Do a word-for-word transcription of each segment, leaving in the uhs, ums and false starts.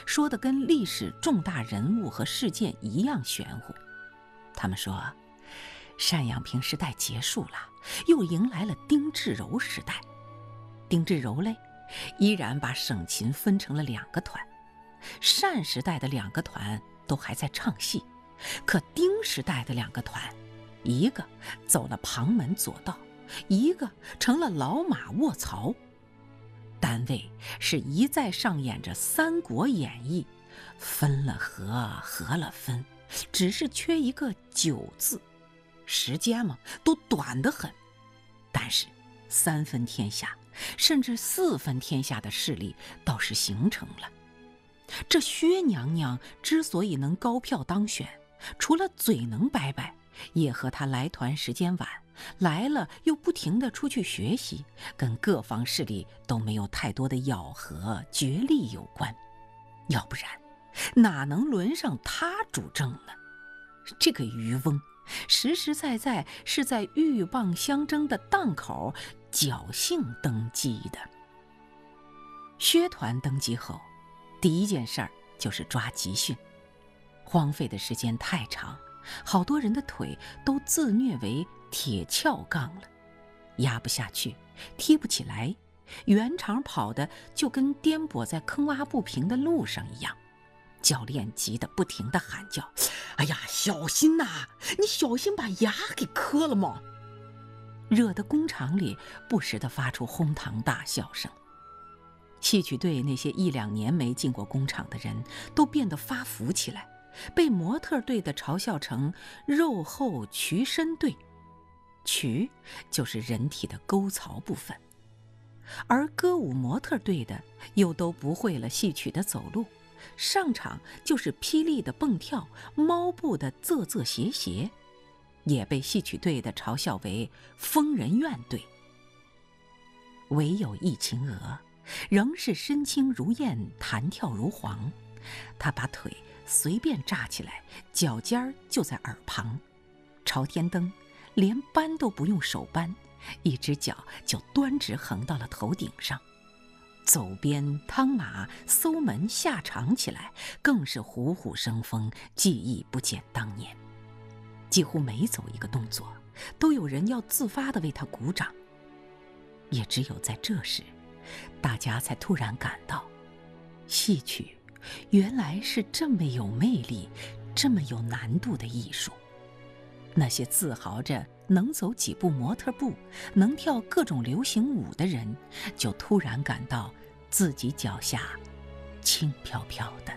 说的跟历史重大人物和事件一样玄乎。他们说，单阳平时代结束了，又迎来了丁稚柔时代。丁稚柔嘞，依然把省琴分成了两个团。单时代的两个团都还在唱戏，可丁时代的两个团，一个走了旁门左道，一个成了老马卧槽。单位是一再上演着《三国演义》，分了合，合了分，只是缺一个九字，时间嘛都短得很。但是三分天下甚至四分天下的势力倒是形成了。这薛娘娘之所以能高票当选，除了嘴能掰掰，也和她来团时间晚，来了又不停地出去学习，跟各方势力都没有太多的咬合角力有关。要不然哪能轮上她主政呢？这个渔翁实实在在是在鹬蚌相争的档口侥幸登基的。薛团登基后，第一件事儿就是抓集训。荒废的时间太长，好多人的腿都自虐为铁壳杠了，压不下去，踢不起来，圆场跑的就跟颠簸在坑洼不平的路上一样。教练急得不停地喊叫：哎呀，小心呐、啊！你小心把牙给磕了吗？惹得工厂里不时地发出哄堂大笑声。戏曲队那些一两年没进过工厂的人都变得发福起来，被模特队的嘲笑成肉厚渠身队，渠就是人体的沟槽部分。而歌舞模特队的又都不会了戏曲的走路，上场就是霹雳的蹦跳，猫步的仄仄斜斜，也被戏曲队的嘲笑为疯人院队。唯有易秦娥仍是身轻如燕，弹跳如簧。她把腿随便炸起来，脚尖儿就在耳旁，朝天蹬，连扳都不用手扳，一只脚就端直横到了头顶上。走边趟马搜门下场起来，更是虎虎生风，技艺不减当年。几乎每走一个动作，都有人要自发地为他鼓掌。也只有在这时，大家才突然感到，戏曲原来是这么有魅力，这么有难度的艺术。那些自豪着能走几步模特步，能跳各种流行舞的人，就突然感到自己脚下轻飘飘的。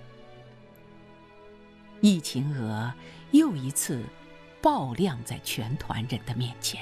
易秦娥又一次爆亮在全团人的面前。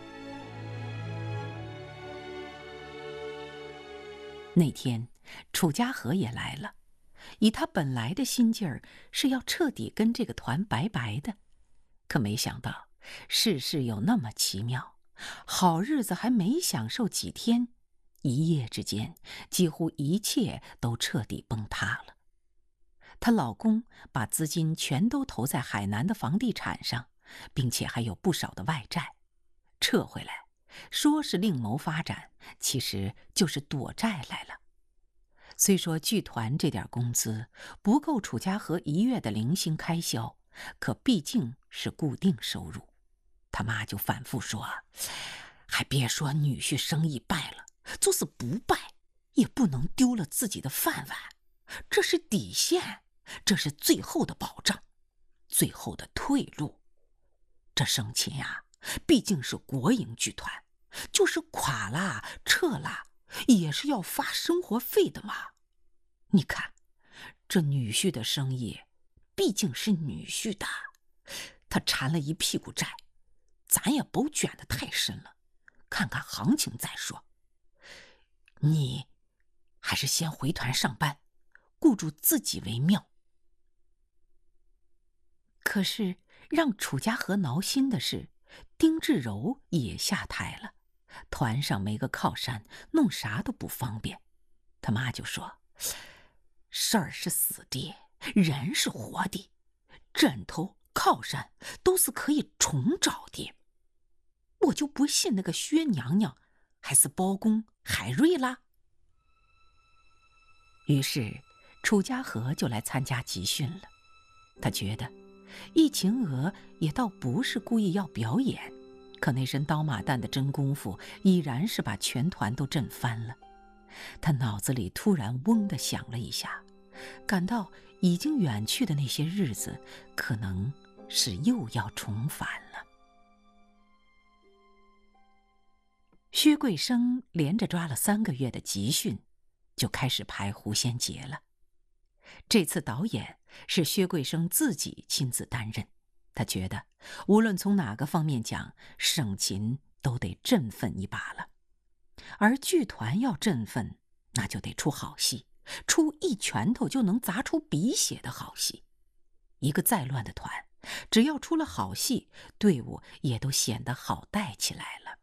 那天楚家河也来了，以他本来的心劲儿是要彻底跟这个团拜拜的，可没想到世事有那么奇妙，好日子还没享受几天，一夜之间几乎一切都彻底崩塌了。她老公把资金全都投在海南的房地产上，并且还有不少的外债，撤回来说是另谋发展，其实就是躲债来了。虽说剧团这点工资不够楚家河一月的零星开销，可毕竟是固定收入。他妈就反复说，还别说女婿生意败了，就是不败也不能丢了自己的饭碗，这是底线，这是最后的保障，最后的退路。这省琴啊，毕竟是国营剧团，就是垮了撤了也是要发生活费的嘛。你看这女婿的生意毕竟是女婿的，他缠了一屁股债，咱也不卷得太深了，看看行情再说。你还是先回团上班，顾住自己为妙。可是让楚家河挠心的是，丁稚柔也下台了，团上没个靠山，弄啥都不方便。他妈就说，事儿是死的，人是活的，枕头靠山都是可以重找的。我就不信那个薛娘娘还是包公海瑞啦。于是楚家河就来参加集训了。他觉得易秦娥也倒不是故意要表演，可那身刀马旦的真功夫已然是把全团都震翻了。他脑子里突然嗡地响了一下，感到已经远去的那些日子可能是又要重返了。薛桂生连着抓了三个月的集训，就开始排狐仙节了。这次导演是薛桂生自己亲自担任，他觉得无论从哪个方面讲，省琴都得振奋一把了。而剧团要振奋，那就得出好戏，出一拳头就能砸出鼻血的好戏。一个再乱的团，只要出了好戏，队伍也都显得好带起来了。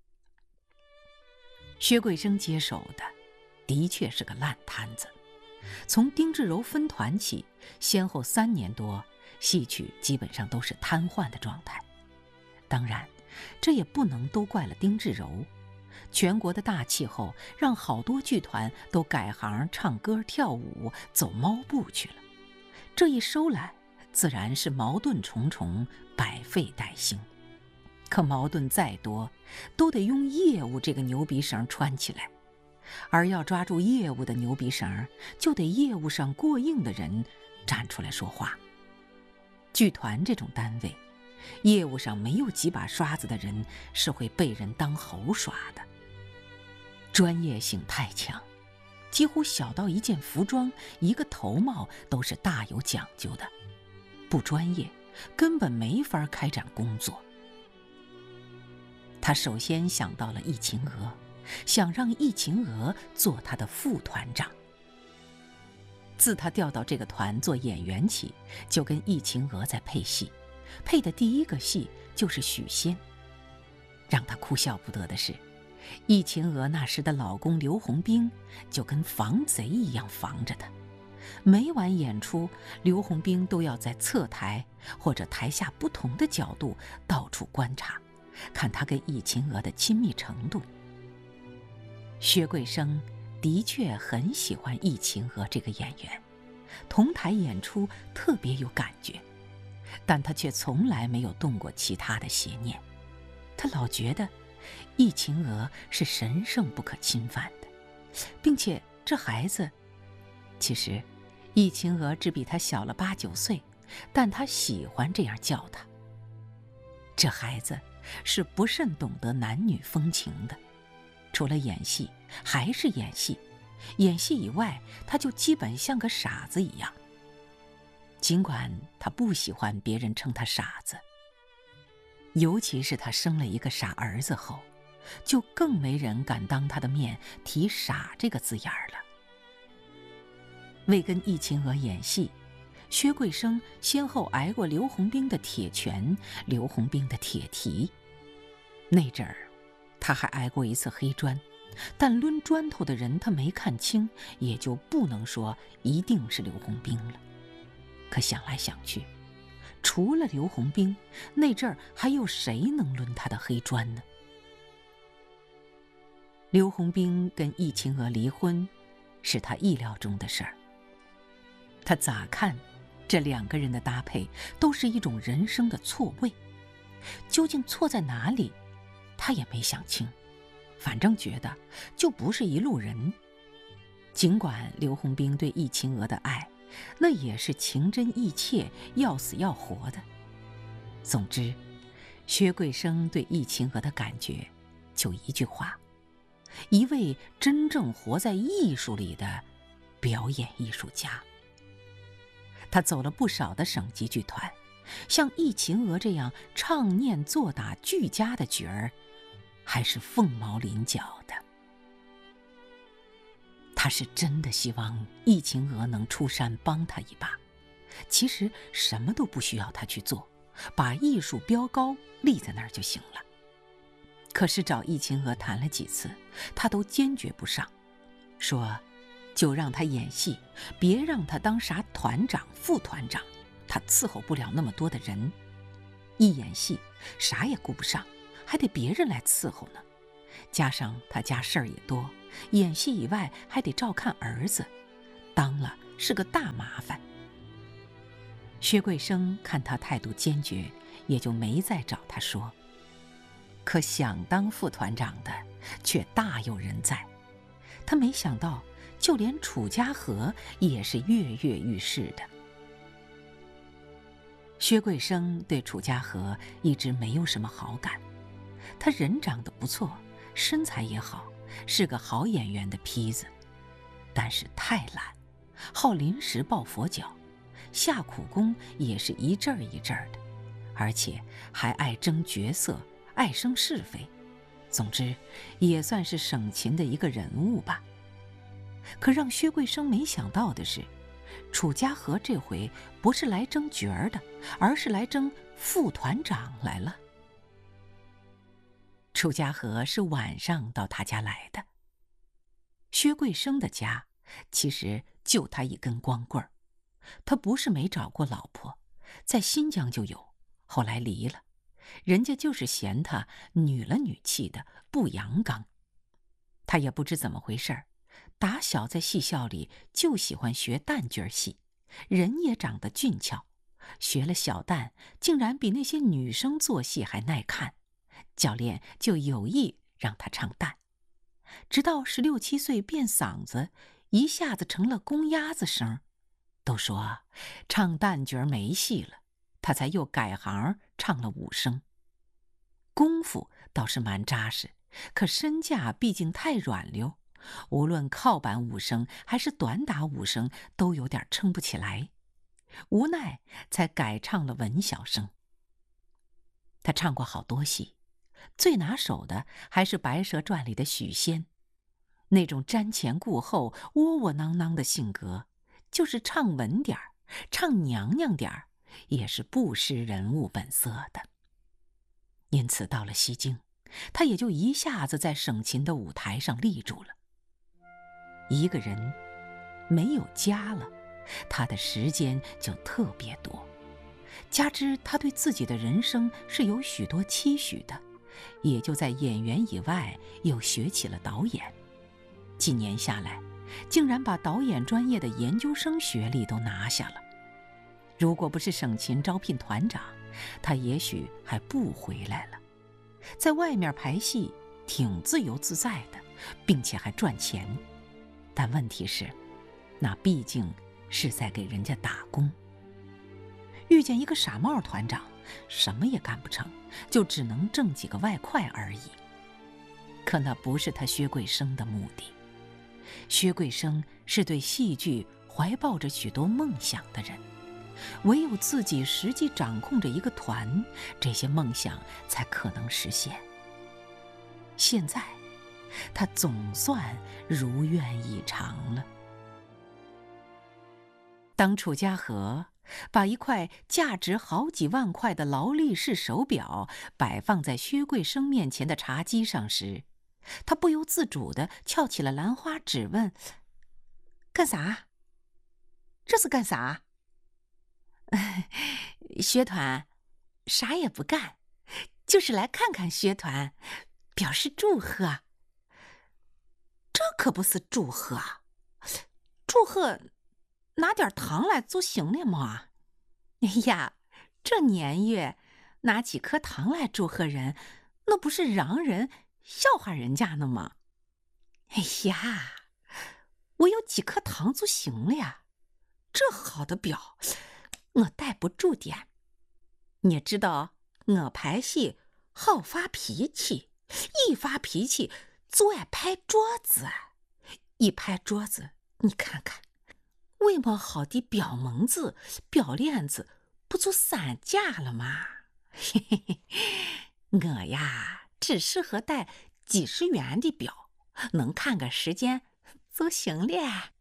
薛桂生接手的的确是个烂摊子，从丁志柔分团起，先后三年多，戏曲基本上都是瘫痪的状态。当然，这也不能都怪了丁志柔。全国的大气候让好多剧团都改行唱歌跳舞走猫步去了，这一收来自然是矛盾重重，百废待兴。可矛盾再多，都得用业务这个牛鼻绳穿起来，而要抓住业务的牛鼻绳，就得业务上过硬的人站出来说话。剧团这种单位，业务上没有几把刷子的人是会被人当猴耍的。专业性太强，几乎小到一件服装、一个头帽都是大有讲究的，不专业根本没法开展工作。他首先想到了易秦娥，想让易秦娥做他的副团长。自他调到这个团做演员起，就跟易秦娥在配戏，配的第一个戏就是许仙。让他哭笑不得的是，易秦娥那时的老公刘洪兵就跟防贼一样防着她，每晚演出，刘洪兵都要在侧台或者台下不同的角度到处观察，看他跟易秦娥的亲密程度。薛桂生的确很喜欢易秦娥这个演员，同台演出特别有感觉，但他却从来没有动过其他的邪念。他老觉得易秦娥是神圣不可侵犯的，并且这孩子，其实易秦娥只比他小了八九岁，但他喜欢这样叫他。这孩子是不甚懂得男女风情的，除了演戏还是演戏，演戏以外他就基本像个傻子一样。尽管他不喜欢别人称他傻子，尤其是他生了一个傻儿子后，就更没人敢当他的面提傻这个字眼儿了。为跟易秦娥演戏，薛桂生先后挨过刘洪兵的铁拳，刘洪兵的铁蹄。那阵儿他还挨过一次黑砖，但抡砖头的人他没看清，也就不能说一定是刘洪兵了。可想来想去，除了刘洪兵，那阵儿还有谁能抡他的黑砖呢？刘洪兵跟易秦娥离婚，是他意料中的事儿。他咋看，这两个人的搭配都是一种人生的错位，究竟错在哪里，他也没想清，反正觉得就不是一路人。尽管刘洪兵对易秦娥的爱，那也是情真意切，要死要活的。总之，薛桂生对易秦娥的感觉就一句话：一位真正活在艺术里的表演艺术家。他走了不少的省级剧团，像易秦娥这样唱念做打俱佳的角儿，还是凤毛麟角的。他是真的希望易秦娥能出山帮他一把，其实什么都不需要他去做，把艺术标高立在那儿就行了。可是找易秦娥谈了几次，他都坚决不上，说就让他演戏，别让他当啥团长副团长，他伺候不了那么多的人。一演戏啥也顾不上，还得别人来伺候呢，加上他家事儿也多，演戏以外还得照看儿子，当了是个大麻烦。薛桂生看他态度坚决，也就没再找他说。可想当副团长的却大有人在，他没想到就连楚家和也是跃跃欲试的。薛桂生对楚家和一直没有什么好感，他人长得不错，身材也好，是个好演员的坯子，但是太懒，好临时抱佛脚，下苦功也是一阵儿一阵儿的，而且还爱争角色，爱生是非，总之也算是省勤的一个人物吧。可让薛桂生没想到的是，楚家和这回不是来争角儿的，而是来争副团长来了。楚家和是晚上到他家来的。薛桂生的家其实就他一根光棍儿，他不是没找过老婆，在新疆就有，后来离了，人家就是嫌他女了女气的，不阳刚。他也不知怎么回事儿，打小在戏校里就喜欢学旦角戏，人也长得俊俏，学了小旦竟然比那些女生做戏还耐看，教练就有意让他唱旦，直到十六七岁变嗓子，一下子成了公鸭子声，都说唱旦角没戏了，他才又改行唱了武生。功夫倒是蛮扎实，可身价毕竟太软溜，无论靠板武生还是短打武生都有点撑不起来，无奈才改唱了文小生。他唱过好多戏，最拿手的还是《白蛇传》里的许仙，那种瞻前顾后、窝窝囊囊的性格，就是唱稳点儿，唱娘娘点儿，也是不失人物本色的。因此到了西京，他也就一下子在省勤的舞台上立住了。一个人没有家了，他的时间就特别多，加之他对自己的人生是有许多期许的，也就在演员以外又学起了导演。几年下来，竟然把导演专业的研究生学历都拿下了。如果不是省勤招聘团长，他也许还不回来了。在外面排戏挺自由自在的，并且还赚钱，但问题是，那毕竟是在给人家打工。遇见一个傻帽团长，什么也干不成，就只能挣几个外快而已。可那不是他薛桂生的目的。薛桂生是对戏剧怀抱着许多梦想的人，唯有自己实际掌控着一个团，这些梦想才可能实现。现在他总算如愿以偿了。当楚家和把一块价值好几万块的劳力士手表摆放在薛桂生面前的茶几上时，他不由自主地翘起了兰花指，问：干啥？这是干啥？薛团啥也不干，就是来看看薛团，表示祝贺。这可不是祝贺，祝贺拿点糖来就行了嘛。哎呀，这年月拿几颗糖来祝贺人，那不是让人笑话人家呢吗？哎呀，我有几颗糖就行了呀，这好的表我戴不住点。你知道我拍戏好发脾气，一发脾气就爱拍桌子，一拍桌子你看看为么好的表蒙子表链子不就散架了吗？嘿嘿嘿，我呀只适合戴几十元的表，能看个时间就行了。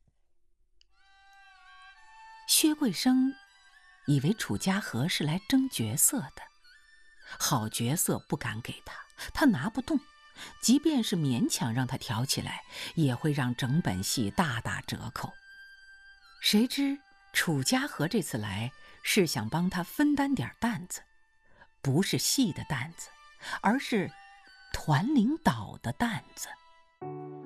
薛桂生以为楚家和是来争角色的，好角色不敢给他，他拿不动，即便是勉强让他挑起来，也会让整本戏大打折扣。谁知楚家和这次来是想帮他分担点担子，不是戏的担子，而是团领导的担子。